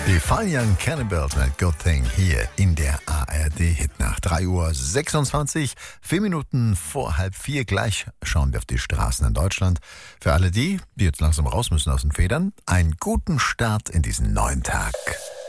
Die Fine Young Cannibals mit Good Thing hier in der ARD-Hitnacht. 3:26 Uhr, 4 Minuten vor 3:30. Gleich schauen wir auf die Straßen in Deutschland. Für alle die jetzt langsam raus müssen aus den Federn, einen guten Start in diesen neuen Tag.